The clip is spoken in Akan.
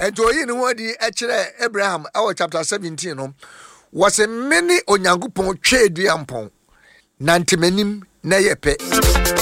ento yi ne ho di e kire Abraham our chapter 17 no was a many onyankopon twa aduampon nantemanim na yepe